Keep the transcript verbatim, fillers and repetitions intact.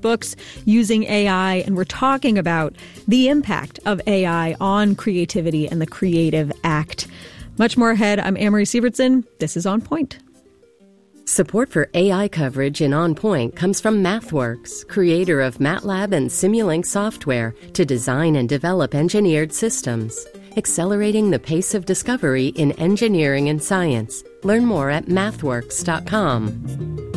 books using A I, and we're talking about the impact of A I on creativity and the creative act. Much more ahead. I'm Amory Sievertson. This is On Point. Support for A I coverage in On Point comes from MathWorks, creator of MATLAB and Simulink software to design and develop engineered systems, accelerating the pace of discovery in engineering and science. Learn more at mathworks dot com.